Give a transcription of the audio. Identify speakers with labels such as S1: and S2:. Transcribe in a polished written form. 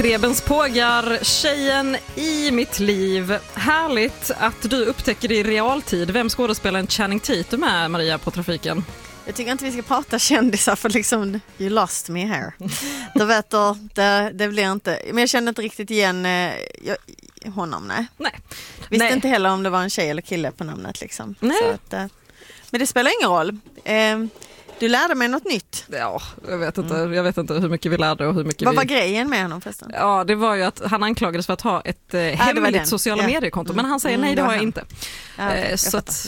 S1: Prebens pågar, tjejen i mitt liv. Härligt att du upptäcker det i realtid. Vem skådespelaren Channing Tatum är, Maria, på Trafiken?
S2: Jag tycker inte vi ska prata kändisar för liksom, you lost me here. Då vet du, det blir inte, men jag kände inte riktigt igen honom, nej. Visste inte heller om det var en tjej eller kille på namnet liksom.
S1: Nej.
S2: Så att, men det spelar ingen roll. Du lärde mig något nytt.
S1: Ja, jag vet inte hur mycket vi lärde och hur mycket
S2: Vad var grejen med honom förresten?
S1: Ja, det var ju att han anklagades för att ha ett hemligt sociala mediekonto, men han säger nej, det har jag inte.
S2: Ja, okay,
S1: så att